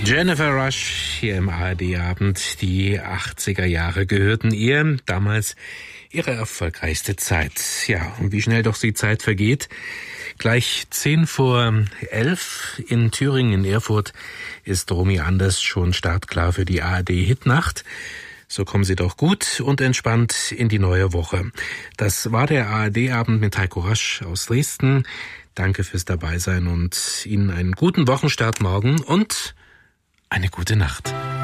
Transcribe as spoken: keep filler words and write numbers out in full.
Jennifer Rush hier im A R D-Abend. Die achtziger Jahre gehörten ihr, damals ihre erfolgreichste Zeit. Ja, und wie schnell doch die Zeit vergeht. Gleich zehn vor elf in Thüringen, in Erfurt, ist Romy Anders schon startklar für die A R D-Hitnacht. So kommen Sie doch gut und entspannt in die neue Woche. Das war der A R D-Abend mit Heiko Rasch aus Dresden. Danke fürs Dabeisein und Ihnen einen guten Wochenstart morgen und eine gute Nacht.